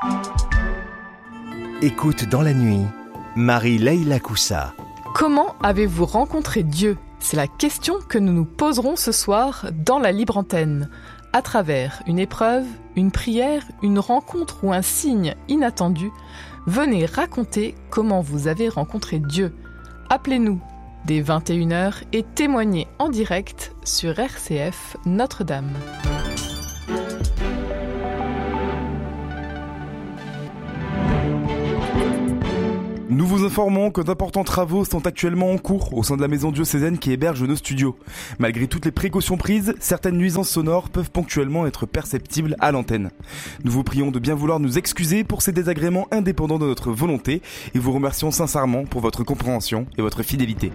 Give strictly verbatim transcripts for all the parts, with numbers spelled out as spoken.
Écoute dans la nuit, Marie-Leila Coussa. Comment avez-vous rencontré Dieu ? C'est la question que nous nous poserons ce soir dans la libre antenne. À travers une épreuve, une prière, une rencontre ou un signe inattendu, venez raconter comment vous avez rencontré Dieu. Appelez-nous dès vingt et une heures et témoignez en direct sur R C F Notre-Dame. Nous vous informons que d'importants travaux sont actuellement en cours au sein de la maison diocésaine qui héberge nos studios. Malgré toutes les précautions prises, certaines nuisances sonores peuvent ponctuellement être perceptibles à l'antenne. Nous vous prions de bien vouloir nous excuser pour ces désagréments indépendants de notre volonté et vous remercions sincèrement pour votre compréhension et votre fidélité.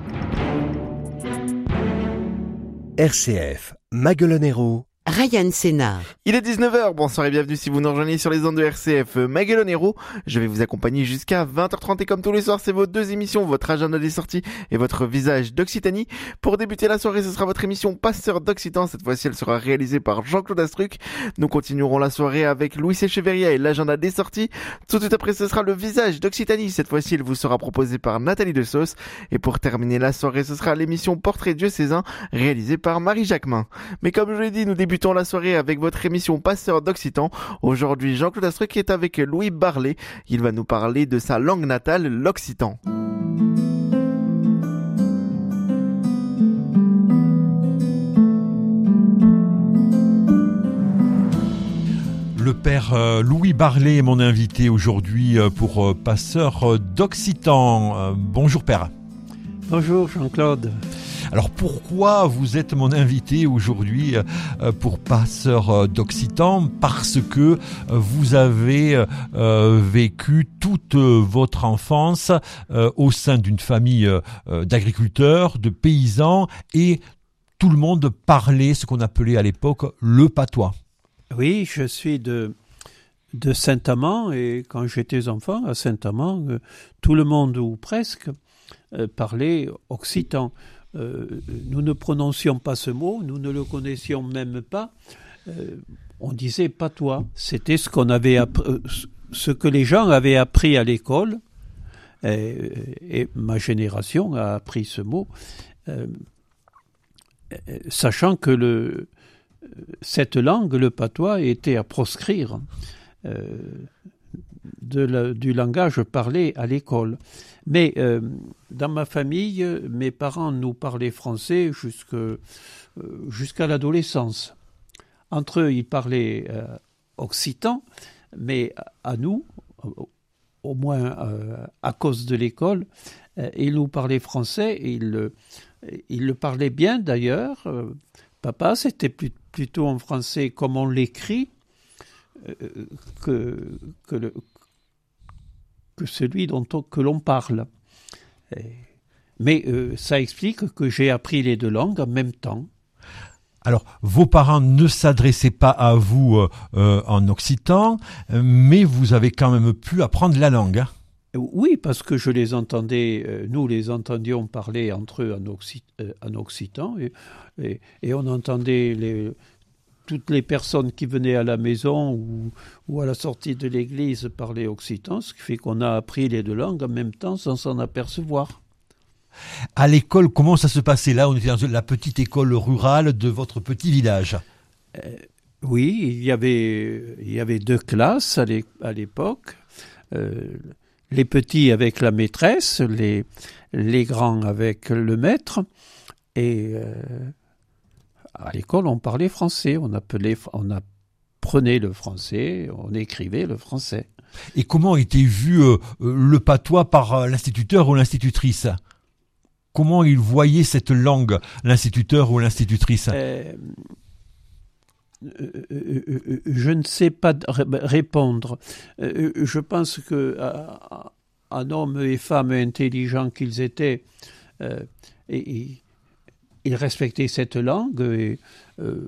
R C F, Maguelonero, Ryan Sénard. Il est dix-neuf heures, bonsoir et bienvenue si vous nous rejoignez sur les ondes de R C F Maguelonero. Je vais vous accompagner jusqu'à vingt heures trente et comme tous les soirs, c'est vos deux émissions, votre agenda des sorties et votre visage d'Occitanie. Pour débuter la soirée, ce sera votre émission Pasteur d'Occitan. Cette fois-ci, elle sera réalisée par Jean-Claude Astruc. Nous continuerons la soirée avec Louis Echeverria et l'agenda des sorties. Tout de suite après, ce sera le visage d'Occitanie. Cette fois-ci, il vous sera proposé par Nathalie De Sauce. Et pour terminer la soirée, ce sera l'émission Portrait diocésain réalisée par Marie Jacquemin. Mais comme je l'ai dit, nous débutons Débutons la soirée avec votre émission Pasteur d'Occitan. Aujourd'hui, Jean-Claude Astruc est avec Louis Barlet. Il va nous parler de sa langue natale, l'occitan. Le père euh, Louis Barlet est mon invité aujourd'hui euh, pour euh, Pasteur d'Occitan. Euh, bonjour père. Bonjour Jean-Claude. Alors pourquoi vous êtes mon invité aujourd'hui pour Pasteur d'Occitan ? Parce que vous avez euh, vécu toute votre enfance euh, au sein d'une famille euh, d'agriculteurs, de paysans, et tout le monde parlait ce qu'on appelait à l'époque le patois. Oui, je suis de, de Saint-Amand, et quand j'étais enfant à Saint-Amand, euh, tout le monde, ou presque, euh, parlait occitan. Euh, nous ne prononcions pas ce mot, nous ne le connaissions même pas. Euh, on disait patois. C'était ce qu'on avait appris, ce que les gens avaient appris à l'école. Et, et ma génération a appris ce mot, euh, sachant que le, cette langue, le patois, était à proscrire euh, de la, du langage parlé à l'école. Mais euh, dans ma famille, mes parents nous parlaient français jusque, euh, jusqu'à l'adolescence. Entre eux, ils parlaient euh, occitan, mais à nous, au moins euh, à cause de l'école, euh, ils nous parlaient français. Et ils, euh, ils le parlaient bien d'ailleurs. Euh, papa, c'était plus, plutôt en français comme on l'écrit euh, que, que le que celui dont on, que l'on parle. Mais euh, ça explique que j'ai appris les deux langues en même temps. Alors, vos parents ne s'adressaient pas à vous euh, en occitan, mais vous avez quand même pu apprendre la langue. Hein ? Oui, parce que je les entendais, euh, nous les entendions parler entre eux en, occi, euh, en occitan, et, et, et on entendait les... toutes les personnes qui venaient à la maison ou, ou à la sortie de l'église parlaient occitan, ce qui fait qu'on a appris les deux langues en même temps sans s'en apercevoir. À l'école, comment ça se passait là ? On était dans la petite école rurale de votre petit village. Euh, oui, il y avait, il y avait deux classes à l'époque. Euh, les petits avec la maîtresse, les, les grands avec le maître. Et... Euh, à l'école, on parlait français, on appelait, on apprenait le français, on écrivait le français. Et comment était vu euh, le patois par euh, l'instituteur ou l'institutrice ? Comment il voyait cette langue, l'instituteur ou l'institutrice ? euh, euh, euh, Je ne sais pas répondre. Euh, je pense que euh, un homme et femme intelligents qu'ils étaient, euh, et, et ils respectaient cette langue et euh,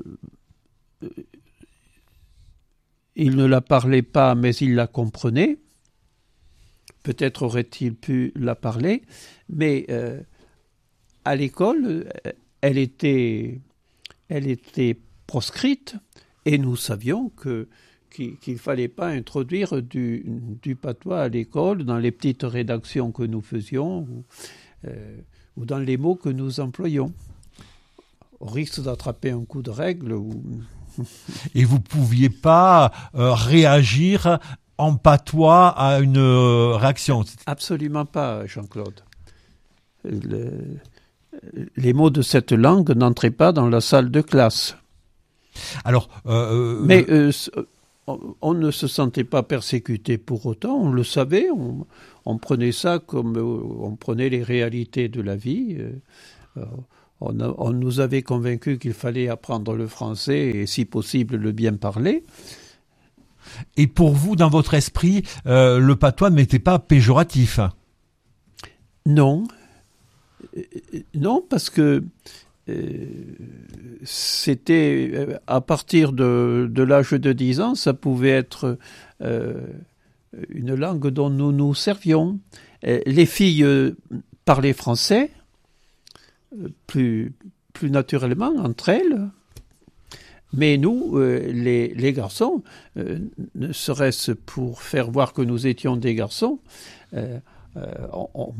ils ne la parlaient pas, mais ils la comprenaient. Peut-être aurait-il pu la parler, mais euh, à l'école, elle était, elle était proscrite et nous savions que, qu'il ne fallait pas introduire du, du patois à l'école dans les petites rédactions que nous faisions ou, euh, ou dans les mots que nous employions. Au risque d'attraper un coup de règle. Ou... Et vous ne pouviez pas euh, réagir en patois à une euh, réaction? Absolument pas, Jean-Claude. Le, les mots de cette langue n'entraient pas dans la salle de classe. Alors, euh, Mais euh, on, on ne se sentait pas persécuté pour autant, on le savait, on, on prenait ça comme on prenait les réalités de la vie. Euh, on, a, on nous avait convaincus qu'il fallait apprendre le français et si possible le bien parler. Et pour vous, dans votre esprit, euh, le patois n'était pas péjoratif? Non. Non, parce que euh, c'était à partir de, de l'âge de dix ans, ça pouvait être euh, une langue dont nous nous servions. Les filles euh, parlaient français plus, plus naturellement entre elles, mais nous, euh, les, les garçons, euh, ne serait-ce pour faire voir que nous étions des garçons, euh, euh, on,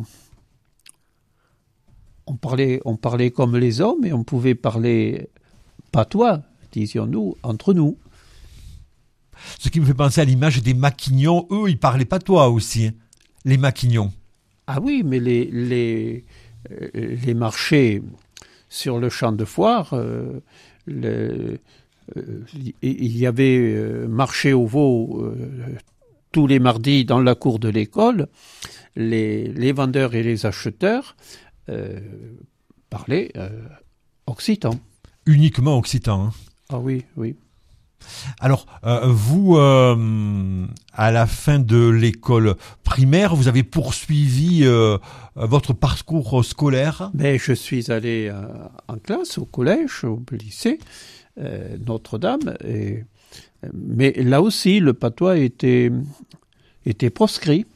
on, parlait, on parlait comme les hommes et on pouvait parler patois, disions-nous, entre nous. Ce qui me fait penser à l'image des maquignons. Eux, ils parlaient patois aussi, hein, les maquignons. Ah oui, mais les, les, les marchés sur le champ de foire, euh, le, euh, il y avait euh, marché au veau euh, tous les mardis dans la cour de l'école. Les, les vendeurs et les acheteurs euh, parlaient euh, occitan. Uniquement occitan. Hein. Ah oui, oui. Alors, euh, vous, euh, à la fin de l'école primaire, vous avez poursuivi euh, votre parcours scolaire? Mais je suis allé euh, en classe, au collège, au lycée, euh, Notre-Dame. Et, mais là aussi, le patois était, était proscrit.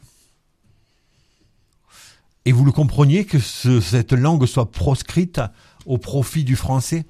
Et vous le compreniez que ce, cette langue soit proscrite au profit du français?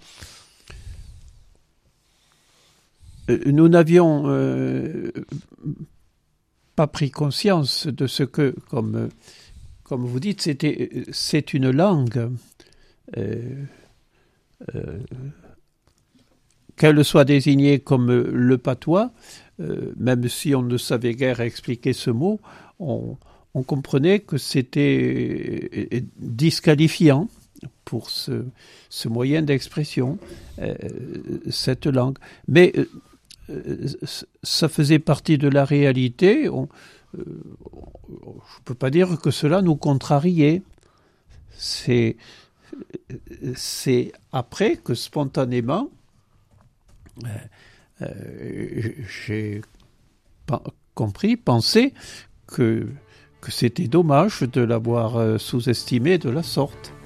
Nous n'avions euh, pas pris conscience de ce que, comme, comme vous dites, c'était, c'est une langue, euh, euh, qu'elle soit désignée comme le patois, euh, même si on ne savait guère expliquer ce mot, on, on comprenait que c'était disqualifiant pour ce, ce moyen d'expression, euh, cette langue. Mais euh, ça faisait partie de la réalité. On, euh, je ne peux pas dire que cela nous contrariait. C'est, c'est après que spontanément, euh, euh, j'ai pas compris, pensé que, que c'était dommage de l'avoir sous-estimé de la sorte.